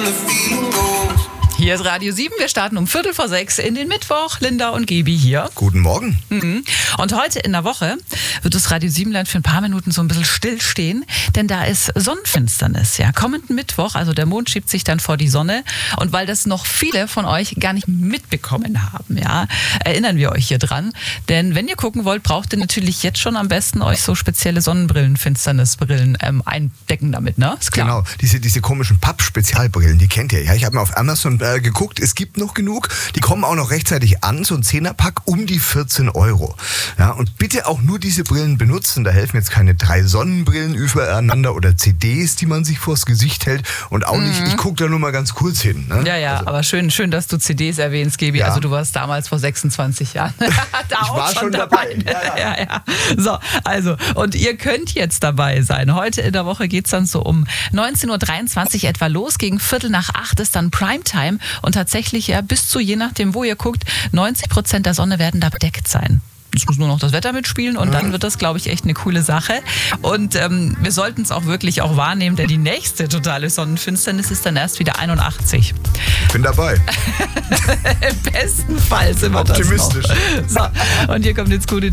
Hier ist Radio 7, wir starten um 5:45 in den Mittwoch. Linda und Gebi hier. Guten Morgen. Und heute in der Woche wird das Radio 7-Land für ein paar Minuten so ein bisschen stillstehen, denn da ist Sonnenfinsternis. Ja, kommenden Mittwoch, also der Mond schiebt sich dann vor die Sonne. Und weil das noch viele von euch gar nicht mitbekommen haben, ja, erinnern wir euch hier dran. Denn wenn ihr gucken wollt, braucht ihr natürlich jetzt schon am besten euch so spezielle Sonnenbrillen, Finsternisbrillen eindecken damit, ne? Ist klar. Genau, diese komischen Papp-Spezialbrillen, die kennt ihr. Ja, ich habe mir auf Amazon geguckt, es gibt noch genug. Die kommen auch noch rechtzeitig an, so ein 10er-Pack um die 14 €. Ja, und bitte auch nur diese Brillen benutzen. Da helfen jetzt keine 3 Sonnenbrillen übereinander oder CDs, die man sich vors Gesicht hält. Und auch nicht, ich gucke da nur mal ganz kurz hin. Ne? Ja, also. Aber schön, dass du CDs erwähnst, Gebi. Ja. Also du warst damals vor 26 Jahren. Ich war schon dabei. Ja. So, also, und ihr könnt jetzt dabei sein. Heute in der Woche geht es dann so um 19:23 Uhr etwa los. Gegen 7:45 ist dann Primetime. Und tatsächlich, ja, bis zu, je nachdem, wo ihr guckt, 90% der Sonne werden da bedeckt sein. Es muss nur noch das Wetter mitspielen und dann wird das, glaube ich, echt eine coole Sache. Und wir sollten es auch wirklich auch wahrnehmen, denn die nächste totale Sonnenfinsternis ist dann erst wieder 81. Bin dabei. Im besten Fall sind wir das noch. Optimistisch. So, und hier kommt jetzt gute